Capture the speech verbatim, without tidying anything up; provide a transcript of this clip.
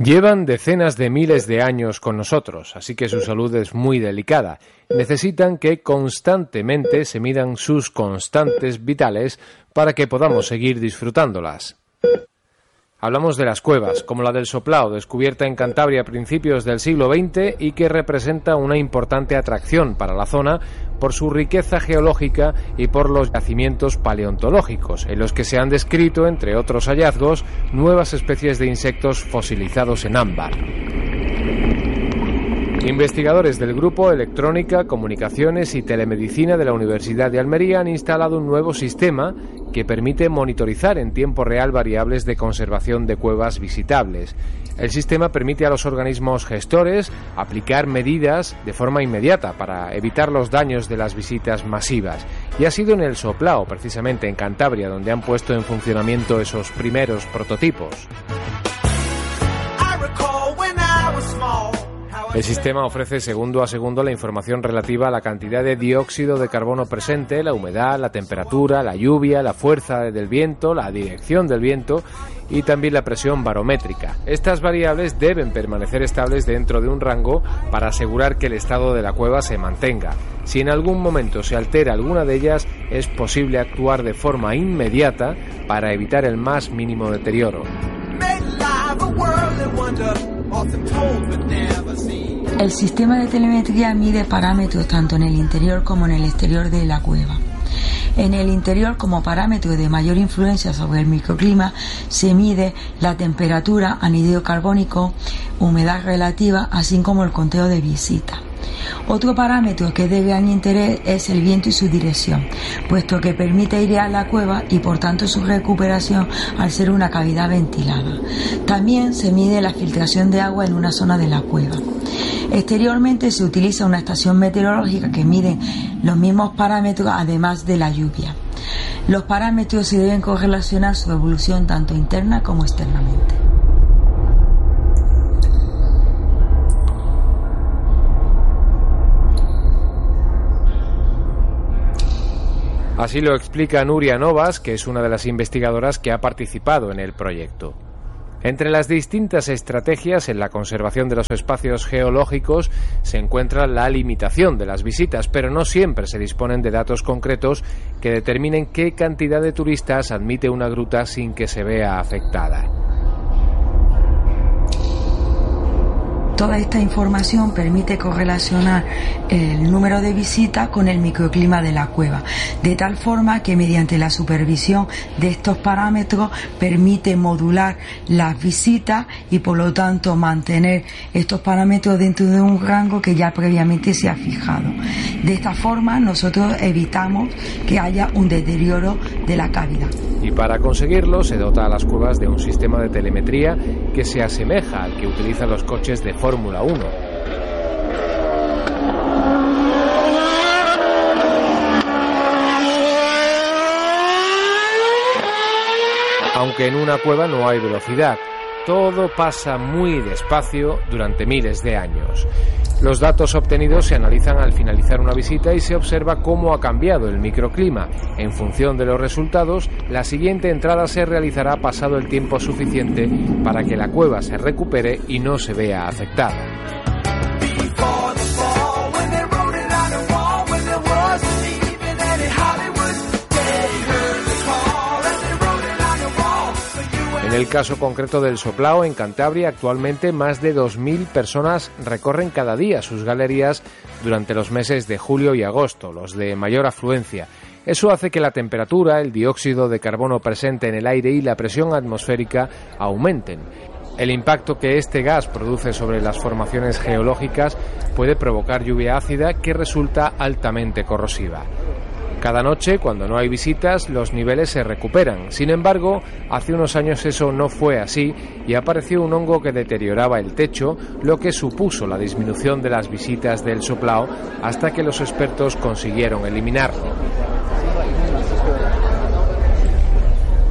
Llevan decenas de miles de años con nosotros, así que su salud es muy delicada. Necesitan que constantemente se midan sus constantes vitales para que podamos seguir disfrutándolas. Hablamos de las cuevas, como la del Soplao, descubierta en Cantabria a principios del siglo veinte y que representa una importante atracción para la zona por su riqueza geológica y por los yacimientos paleontológicos, en los que se han descrito, entre otros hallazgos, nuevas especies de insectos fosilizados en ámbar. Investigadores del Grupo Electrónica, Comunicaciones y Telemedicina de la Universidad de Almería han instalado un nuevo sistema que permite monitorizar en tiempo real variables de conservación de cuevas visitables. El sistema permite a los organismos gestores aplicar medidas de forma inmediata para evitar los daños de las visitas masivas. Y ha sido en el Soplao, precisamente en Cantabria, donde han puesto en funcionamiento esos primeros prototipos. El sistema ofrece segundo a segundo la información relativa a la cantidad de dióxido de carbono presente, la humedad, la temperatura, la lluvia, la fuerza del viento, la dirección del viento y también la presión barométrica. Estas variables deben permanecer estables dentro de un rango para asegurar que el estado de la cueva se mantenga. Si en algún momento se altera alguna de ellas, es posible actuar de forma inmediata para evitar el más mínimo deterioro. El sistema de telemetría mide parámetros tanto en el interior como en el exterior de la cueva. En el interior, como parámetro de mayor influencia sobre el microclima, se mide la temperatura, anhídrido carbónico, humedad relativa, así como el conteo de visitas. Otro parámetro que es de gran interés es el viento y su dirección, puesto que permite airear la cueva y por tanto su recuperación al ser una cavidad ventilada. También se mide la filtración de agua en una zona de la cueva. Exteriormente se utiliza una estación meteorológica que mide los mismos parámetros además de la lluvia. Los parámetros se deben correlacionar su evolución tanto interna como externamente. Así lo explica Nuria Novas, que es una de las investigadoras que ha participado en el proyecto. Entre las distintas estrategias en la conservación de los espacios geológicos se encuentra la limitación de las visitas, pero no siempre se disponen de datos concretos que determinen qué cantidad de turistas admite una gruta sin que se vea afectada. Toda esta información permite correlacionar el número de visitas con el microclima de la cueva, de tal forma que mediante la supervisión de estos parámetros permite modular las visitas y por lo tanto mantener estos parámetros dentro de un rango que ya previamente se ha fijado. De esta forma nosotros evitamos que haya un deterioro de la cavidad. Y para conseguirlo se dota a las cuevas de un sistema de telemetría que se asemeja al que utilizan los coches de Fórmula uno. Aunque en una cueva no hay velocidad, todo pasa muy despacio durante miles de años. Los datos obtenidos se analizan al finalizar una visita y se observa cómo ha cambiado el microclima. En función de los resultados, la siguiente entrada se realizará pasado el tiempo suficiente para que la cueva se recupere y no se vea afectada. En el caso concreto del Soplao, en Cantabria, actualmente más de dos mil personas recorren cada día sus galerías durante los meses de julio y agosto, los de mayor afluencia. Eso hace que la temperatura, el dióxido de carbono presente en el aire y la presión atmosférica aumenten. El impacto que este gas produce sobre las formaciones geológicas puede provocar lluvia ácida que resulta altamente corrosiva. Cada noche, cuando no hay visitas, los niveles se recuperan. Sin embargo, hace unos años eso no fue así y apareció un hongo que deterioraba el techo, lo que supuso la disminución de las visitas del Soplao hasta que los expertos consiguieron eliminarlo.